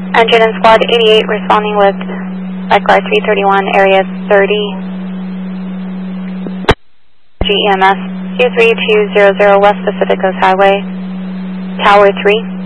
Engine and Squad 88 responding with Lifeguard 331, area 30, GEMS, Q3200 West Pacific Coast Highway, Tower 3.